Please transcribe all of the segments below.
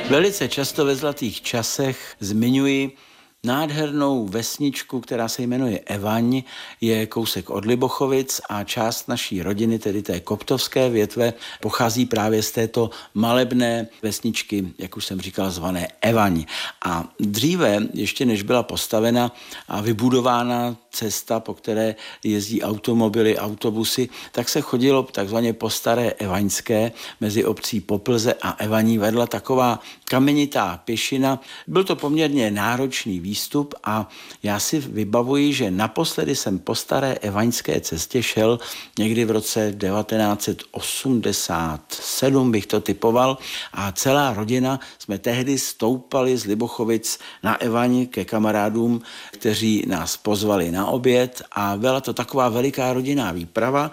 Velice často ve Zlatých časech zmiňuji nádhernou vesničku, která se jmenuje Evaň, je kousek od Libochovic a část naší rodiny, tedy té koptovské větve, pochází právě z této malebné vesničky, jak už jsem říkal, zvané Evaň. A dříve, ještě než byla postavena a vybudována cesta, po které jezdí automobily, autobusy, tak se chodilo takzvaně po Staré Evaňské. Mezi obcí Poplze a Evaní vedla taková kamenitá pěšina. Byl to poměrně náročný výstup a já si vybavuji, že naposledy jsem po Staré Evaňské cestě šel někdy v roce 1987, bych to typoval, a celá rodina jsme tehdy stoupali z Libochovic na Evaň ke kamarádům, kteří nás pozvali na oběd a byla to taková veliká rodinná výprava.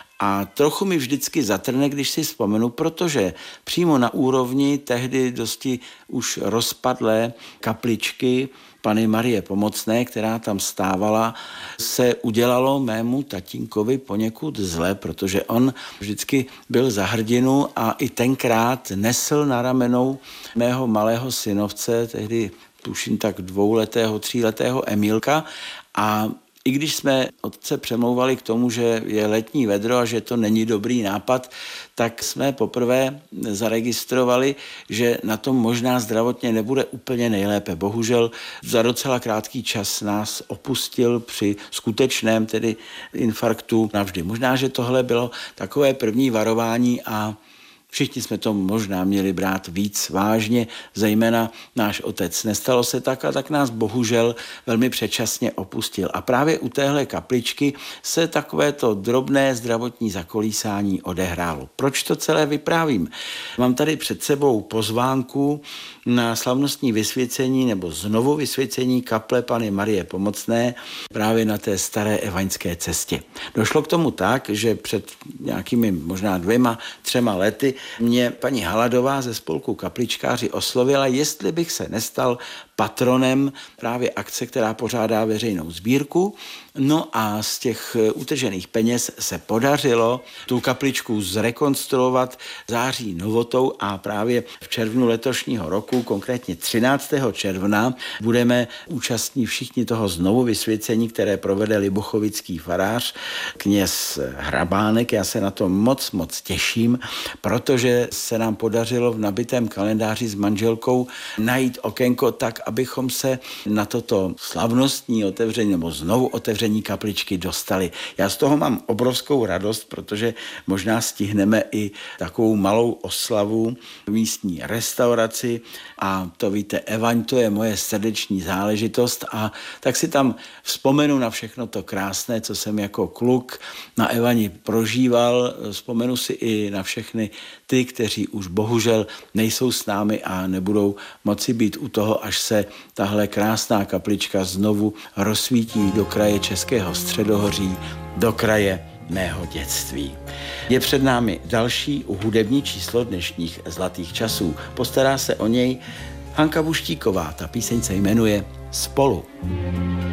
A trochu mi vždycky zatrne, když si vzpomenu, protože přímo na úrovni tehdy dosti už rozpadlé kapličky Panny Marie Pomocné, která tam stávala, se udělalo mému tatínkovi poněkud zle, protože on vždycky byl za hrdinu a i tenkrát nesl na ramenou mého malého synovce, tehdy tuším tak 2letého, 3letého Emílka, a i když jsme otce přemlouvali k tomu, že je letní vedro a že to není dobrý nápad, tak jsme poprvé zaregistrovali, že na tom možná zdravotně nebude úplně nejlépe. Bohužel za docela krátký čas nás opustil při skutečném tedy infarktu navždy. Možná, že tohle bylo takové první varování a všichni jsme to možná měli brát víc vážně, zejména náš otec. Nestalo se tak a tak nás bohužel velmi předčasně opustil. A právě u téhle kapličky se takovéto drobné zdravotní zakolísání odehrálo. Proč to celé vyprávím? Mám tady před sebou pozvánku na slavnostní vysvěcení nebo znovu vysvěcení kaple Panny Marie Pomocné právě na té Staré Evaňské cestě. Došlo k tomu tak, že před nějakými možná 2-3 lety mě paní Haladová ze spolku Kapličkáři oslovila, jestli bych se nestal patronem právě akce, která pořádá veřejnou sbírku. No a z těch utržených peněz se podařilo tu kapličku zrekonstruovat září novotou a právě v červnu letošního roku, konkrétně 13. června, budeme účastní všichni toho znovu vysvěcení, které provede libochovický farář kněz Hrabánek. Já se na to moc těším, protože se nám podařilo v nabitém kalendáři s manželkou najít okénko tak, abychom se na toto slavnostní otevření nebo znovu otevření kapličky dostali. Já z toho mám obrovskou radost, protože možná stihneme i takovou malou oslavu v místní restauraci a to víte, Evaň, to je moje srdeční záležitost a tak si tam vzpomenu na všechno to krásné, co jsem jako kluk na Evani prožíval. Vzpomenu si i na všechny ty, kteří už bohužel nejsou s námi a nebudou moci být u toho, až se tahle krásná kaplička znovu rozsvítí do kraje Českého středohoří, do kraje mého dětství. Je před námi další hudební číslo dnešních Zlatých časů. Postará se o něj Hanka Buštíková. Ta píseň se jmenuje Spolu.